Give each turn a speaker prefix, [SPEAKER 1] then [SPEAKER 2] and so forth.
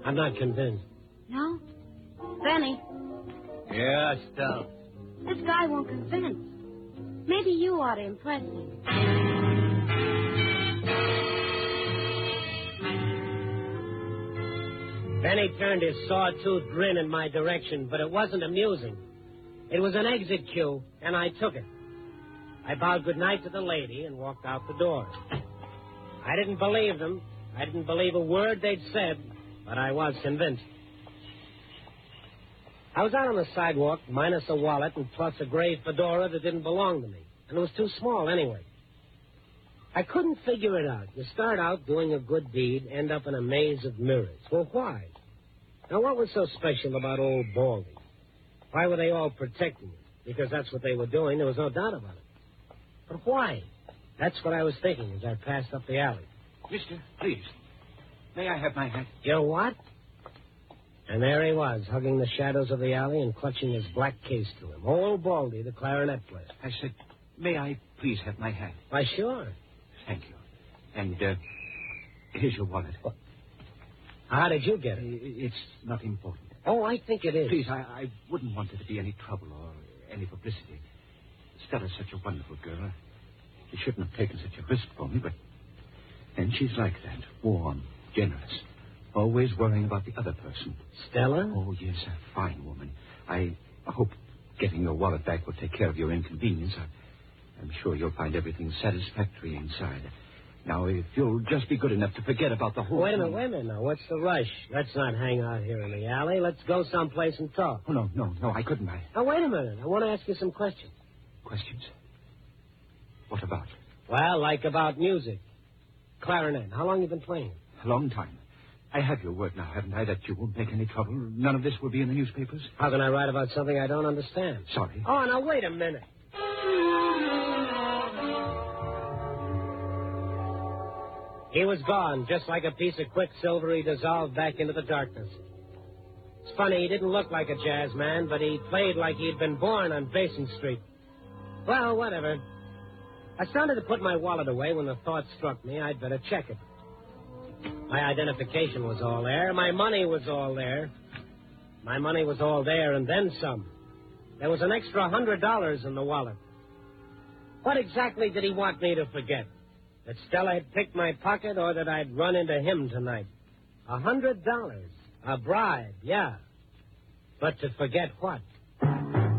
[SPEAKER 1] I'm not convinced.
[SPEAKER 2] No? Benny,
[SPEAKER 3] Yeah, Stella.
[SPEAKER 2] this guy won't convince. Maybe you ought to impress him.
[SPEAKER 1] Benny turned his sawtooth grin in my direction, but it wasn't amusing. It was an exit cue, and I took it. I bowed goodnight to the lady and walked out the door. I didn't believe them. I didn't believe a word they'd said, but I was convinced. I was out on the sidewalk, minus a wallet and plus a gray fedora that didn't belong to me. And it was too small anyway. I couldn't figure it out. You start out doing a good deed, end up in a maze of mirrors. Well, why? Now, what was so special about old Baldy? Why were they all protecting him? Because that's what they were doing. There was no doubt about it. But why? That's what I was thinking as I passed up the alley.
[SPEAKER 3] Mister, please. May I have my hat?
[SPEAKER 1] You what? And there he was, hugging the shadows of the alley and clutching his black case to him. Old Baldy, the clarinet player.
[SPEAKER 3] I said, may I please have my hat?
[SPEAKER 1] Why, sure.
[SPEAKER 3] Thank you. And, here's your wallet.
[SPEAKER 1] What? How did you get it?
[SPEAKER 3] It's not important.
[SPEAKER 1] Oh, I think it is.
[SPEAKER 3] Please, I wouldn't want there to be any trouble or any publicity. Stella's such a wonderful girl. She shouldn't have taken such a risk for me, but... And she's like that. Warm, generous. Always worrying about the other person.
[SPEAKER 1] Stella?
[SPEAKER 3] Oh, yes, a fine woman. I hope getting your wallet back will take care of your inconvenience. I'm sure you'll find everything satisfactory inside. Now, if you'll just be good enough to forget about the whole
[SPEAKER 1] Wait a
[SPEAKER 3] thing.
[SPEAKER 1] minute. Now, what's the rush? Let's not hang out here in the alley. Let's go someplace and talk.
[SPEAKER 3] Oh, no, I couldn't.
[SPEAKER 1] Now, wait a minute. I want to ask you some questions.
[SPEAKER 3] Questions? What about?
[SPEAKER 1] Well, like about music. Clarinet. How long you been playing?
[SPEAKER 3] A long time. I have your word now, haven't I, that you won't make any trouble? None of this will be in the newspapers?
[SPEAKER 1] How can I write about something I don't understand?
[SPEAKER 3] Sorry.
[SPEAKER 1] Oh, now, wait a minute. He was gone, just like a piece of quicksilver. He dissolved back into the darkness. It's funny, he didn't look like a jazz man, but he played like he'd been born on Basin Street. Well, whatever. I started to put my wallet away when the thought struck me I'd better check it. My identification was all there. My money was all there. My money was all there, and then some. There was an extra $100 in the wallet. What exactly did he want me to forget? That Stella had picked my pocket or that I'd run into him tonight? $100. A bribe, yeah. But to forget what?